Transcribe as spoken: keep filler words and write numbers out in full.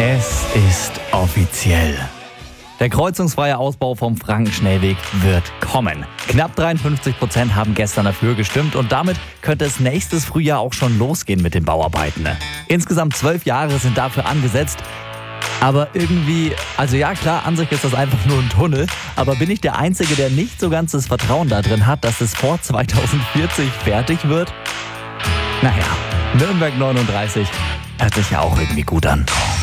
Es ist offiziell. Der kreuzungsfreie Ausbau vom Frankenschnellweg wird kommen. Knapp dreiundfünfzig Prozent haben gestern dafür gestimmt und damit könnte es nächstes Frühjahr auch schon losgehen mit den Bauarbeiten. Insgesamt zwölf Jahre sind dafür angesetzt. Aber irgendwie, also ja klar, an sich ist das einfach nur ein Tunnel, aber bin ich der Einzige, der nicht so ganz das Vertrauen da drin hat, dass es vor zweitausendvierzig fertig wird? Naja, Nürnberg neununddreißig hört sich ja auch irgendwie gut an.